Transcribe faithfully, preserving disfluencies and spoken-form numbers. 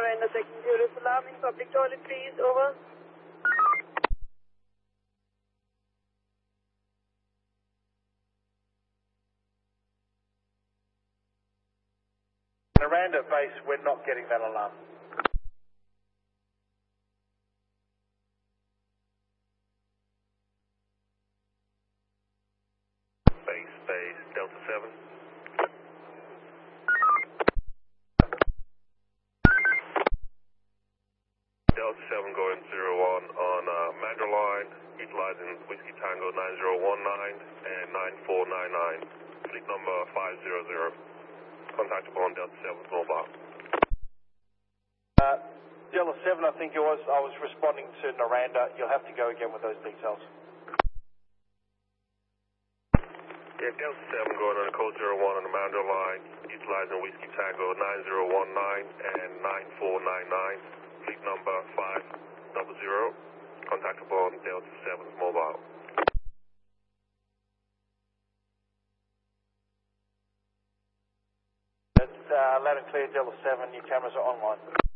Miranda taking zero Salam in public toilet, please. Over. Miranda base, we're not getting that alarm. Base, base, Delta seven. Delta seven going zero one on uh, Mandra line, utilizing Whiskey Tango nine zero one nine and nine four nine nine, fleet number five zero zero. Contact upon Delta seven's mobile. Uh, Delta seven, I think it was, I was responding to Miranda. You'll have to go again with those details. Yeah, Delta seven going on a code zero one on the Mandra line, utilizing Whiskey Tango nine zero one nine and nine four nine nine, fleet number five zero zero. Contact upon Delta seven's mobile. It's uh, loud and clear, Delta seven, your cameras are online.